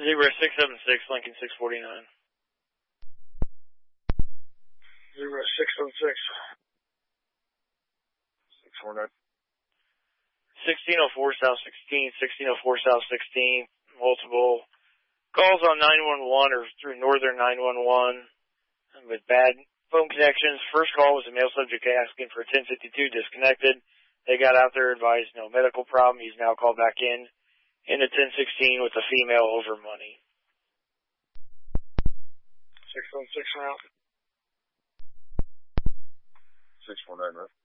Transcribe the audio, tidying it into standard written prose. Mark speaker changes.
Speaker 1: Zebra 676, Lincoln 649.
Speaker 2: Zebra 676. 649.
Speaker 1: 1604 South 16, 1604 South 16, multiple calls on 911 or through Northern 911 with bad phone connections. First call was a male subject asking for 1052 disconnected. They got out there, advised no medical problem. He's now called back in the 1016 with a female over money.
Speaker 2: 616 route. 649, right?